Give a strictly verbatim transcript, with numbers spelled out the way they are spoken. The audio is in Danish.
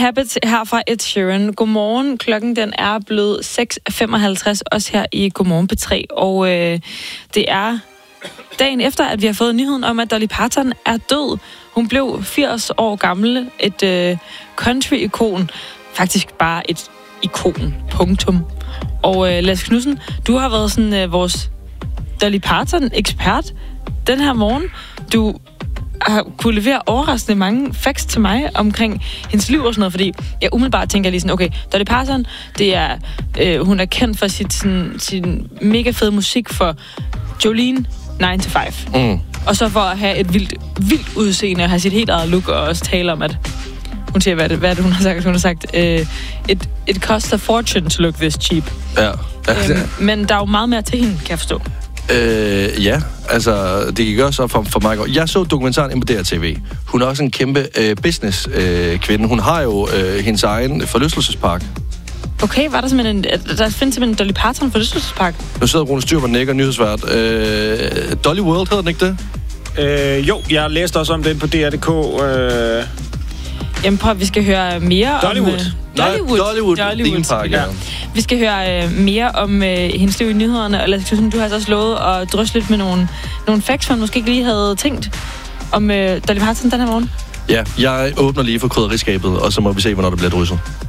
Habits her fra Ed Sheeran. Godmorgen. Klokken den er blevet seks femoghalvtreds, også her i Godmorgen P tre. Og øh, det er dagen efter, at vi har fået nyheden om, at Dolly Parton er død. Hun blev firs år gammel. Et øh, country-ikon. Faktisk bare et ikon. Punktum. Og øh, Lasse Knudsen, du har været sådan øh, vores Dolly Parton-ekspert den her morgen. Du har kunne levere overraskende mange facts til mig omkring hendes liv og sådan noget, fordi jeg umiddelbart tænker lige sådan, okay, Dolly Parton, det er, øh, hun er kendt for sit, sådan, sin mega fede musik for Jolene, nine to five. Mm. Og så for at have et vildt, vildt udseende og have sit helt eget look, og også tale om, at hun siger, hvad er det, hvad er det hun har sagt? Hun har sagt, øh, it, it costs a fortune to look this cheap. Ja. øhm, men der er jo meget mere til hende, kan jeg forstå. Øh, ja, altså, det gik også op for, for mig. Jeg så dokumentaren inde på D R T V. Hun er også en kæmpe øh, business-kvinde. Øh, hun har jo øh, hendes egen forlystelsespark. Okay, var der simpelthen en, der findes simpelthen en Dolly Parton forlystelsespark? Nu sidder Rune Styr, hvor den ikke er nyhedsvært. Øh, Dolly World hedder den ikke det? Øh, jo, jeg læste også om det på D R punktum D K. Øh... Jamen prøv, vi skal høre mere Dollywood. om... Dollywood. Dollywood. Dollywood. Park, ja. Vi skal høre øh, mere om øh, hendes liv i nyhederne, og Lasse Knudsen, du har altså også lovet at drøse lidt med nogle, nogle facts, man måske ikke lige havde tænkt om øh, Dolly Parton den her morgen. Ja, jeg åbner lige for krydderiskabet, og så må vi se, hvornår det bliver drysset.